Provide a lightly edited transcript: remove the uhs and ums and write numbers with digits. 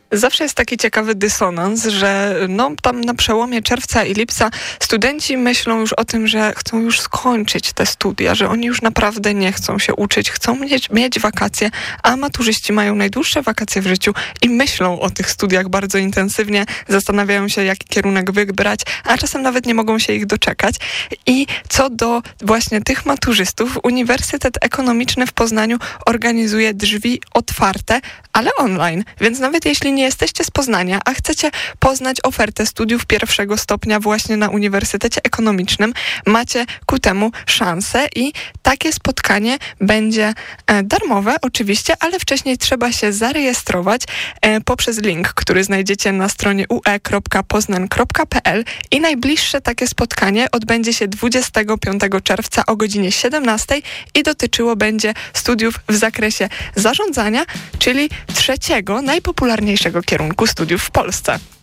Zawsze jest taki ciekawy dysonans, że tam na przełomie czerwca i lipca studenci myślą już o tym, że chcą już skończyć te studia, że oni już naprawdę nie chcą się uczyć, chcą mieć wakacje, a maturzyści mają najdłuższe wakacje w życiu i myślą o tych studiach bardzo intensywnie, zastanawiają się, jaki kierunek wybrać, a czasem nawet nie mogą się ich doczekać. I co do właśnie tych maturzystów, Uniwersytet Ekonomiczny w Poznaniu organizuje drzwi otwarte, ale online, więc nawet jeśli nie jesteście z Poznania, a chcecie poznać ofertę studiów pierwszego stopnia właśnie na Uniwersytecie Ekonomicznym, macie ku temu szansę i takie spotkanie będzie darmowe oczywiście, ale wcześniej trzeba się zarejestrować poprzez link, który znajdziecie na stronie ue.poznan.pl i najbliższe takie spotkanie odbędzie się 25 czerwca o godzinie 17 i dotyczyło będzie studiów w zakresie zarządzania, czyli trzeciego, najpopularniejszego kierunku studiów w Polsce.